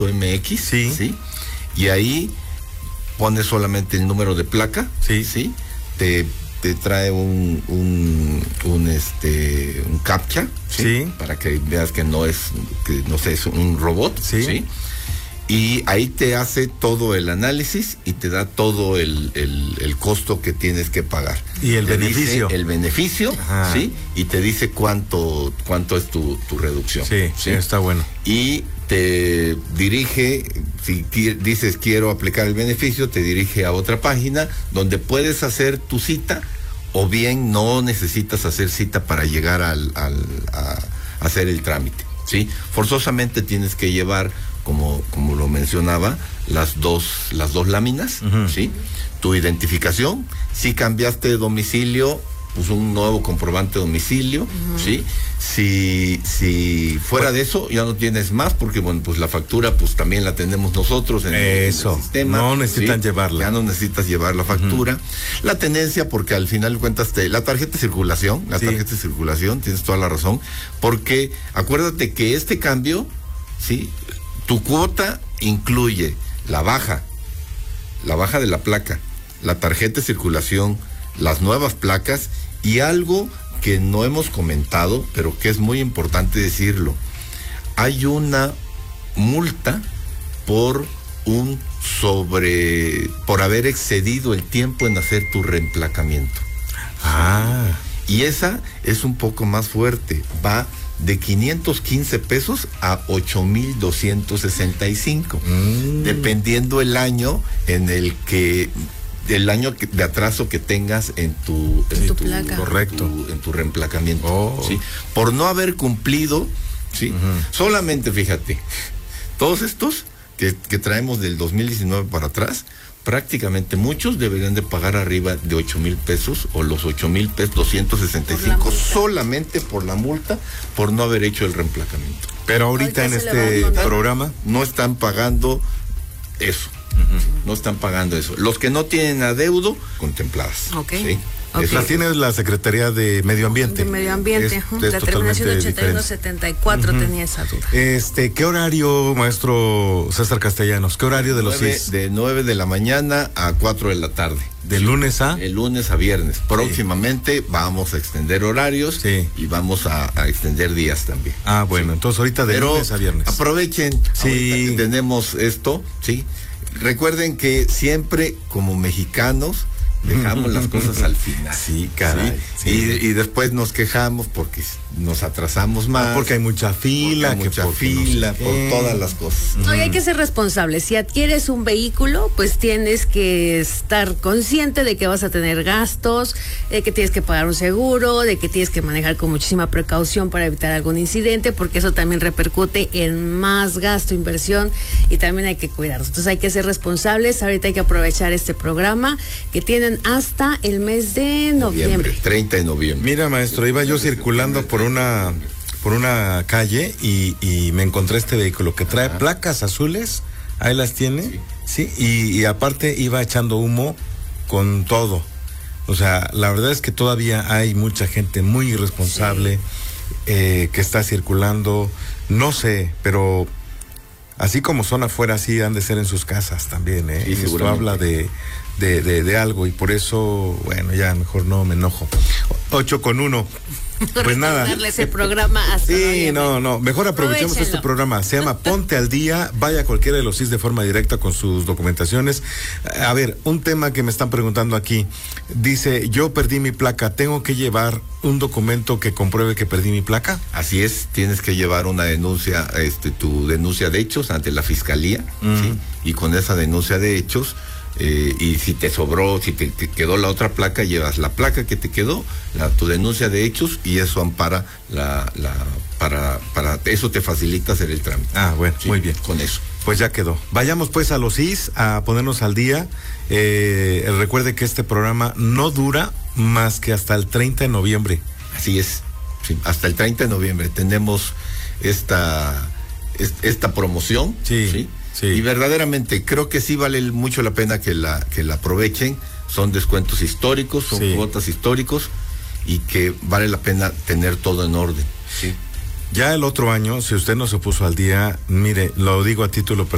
MX, ¿sí? Y ahí pones solamente el número de placa, ¿sí? Te trae un captcha, ¿sí? Para que veas que no es un robot, ¿sí? Y ahí te hace todo el análisis y te da todo el costo que tienes que pagar. Y el beneficio. El beneficio, ¿sí? Y te dice cuánto es tu reducción. Sí, está bueno. Y te dirige, si dices quiero aplicar el beneficio, te dirige a otra página donde puedes hacer tu cita, o bien no necesitas hacer cita para llegar a hacer el trámite, ¿sí? Forzosamente tienes que llevar, como lo mencionaba, las dos láminas, ¿sí? Tu identificación, si cambiaste de domicilio, pues un nuevo comprobante de domicilio, ¿sí? Si fuera de eso, ya no tienes más, porque bueno, pues la factura, pues también la tenemos nosotros en el sistema. No necesitan llevarla. Ya no necesitas llevar la factura. La tenencia, porque al final de cuentas, la tarjeta de circulación, tienes toda la razón, porque acuérdate que este cambio, ¿sí? Tu cuota incluye la baja de la placa, la tarjeta de circulación, las nuevas placas y algo que no hemos comentado, pero que es muy importante decirlo. Hay una multa por haber excedido el tiempo en hacer tu reemplacamiento. Y esa es un poco más fuerte, va de 515 pesos a 8,265, dependiendo el año de atraso que tengas en tu placa. Correcto. En tu reemplacamiento, ¿sí? Por no haber cumplido, ¿sí? Solamente, fíjate, todos estos que traemos del 2019 para atrás, prácticamente muchos deberían de pagar arriba de 8,000 pesos o los 8,000 pesos, 265, solamente por la multa, por no haber hecho el reemplacamiento. Pero ahorita en este programa no están pagando eso. No están pagando eso. Los que no tienen adeudo, contempladas. ¿Sí? La tiene la Secretaría de Medio Ambiente. De Medio Ambiente, la terminación 8174 tenía esa duda. ¿Qué horario, maestro César Castellanos? ¿Qué horario de los CIS? De 9 de la mañana a 4 de la tarde. ¿De lunes a? De lunes a viernes. Próximamente vamos a extender horarios y vamos a extender días también. Bueno, entonces ahorita de lunes a viernes. Aprovechen, que tenemos esto, ¿sí? Recuerden que siempre, como mexicanos, dejamos las cosas al final. Sí, caray. ¿Sí? Y después nos quejamos porque nos atrasamos más. Porque hay mucha fila. Por todas las cosas. No, y hay que ser responsables. Si adquieres un vehículo, pues tienes que estar consciente de que vas a tener gastos, de que tienes que pagar un seguro, de que tienes que manejar con muchísima precaución para evitar algún incidente, porque eso también repercute en más gasto, inversión, y también hay que cuidarnos. Entonces hay que ser responsables. Ahorita hay que aprovechar este programa que tienen hasta el mes de noviembre. 30 de noviembre. Mira, maestro, iba yo circulando por una calle y me encontré este vehículo que trae placas azules, ahí las tiene, sí, y aparte iba echando humo con todo. O sea, la verdad es que todavía hay mucha gente muy irresponsable que está circulando, no sé, pero así como son afuera, así han de ser en sus casas también, Sí, esto habla de algo, y por eso, bueno, ya mejor no me enojo. 8:01. Pues nada. Darles el programa hasta no, mejor aprovechemos este programa. Se llama Ponte al Día. Vaya a cualquiera de los CIS de forma directa con sus documentaciones. A ver, un tema que me están preguntando aquí. Dice, yo perdí mi placa, ¿tengo que llevar un documento que compruebe que perdí mi placa? Así es, tienes que llevar una denuncia, tu denuncia de hechos ante la fiscalía, ¿sí? Y con esa denuncia de hechos, y si te sobró, si te quedó la otra placa, llevas la placa que te quedó, tu denuncia de hechos, y eso ampara para eso te facilita hacer el trámite. Bueno, ¿sí? Muy bien. Con eso. Pues ya quedó. Vayamos pues a los CIS a ponernos al día. Recuerde que este programa no dura más que hasta el 30 de noviembre. Así es. Sí, hasta el 30 de noviembre tenemos esta promoción. Sí. Y verdaderamente creo que sí vale mucho la pena que la aprovechen. Son descuentos históricos, son cuotas históricos, y que vale la pena tener todo en orden. Sí. Ya el otro año, si usted no se puso al día, mire, lo digo a título personal.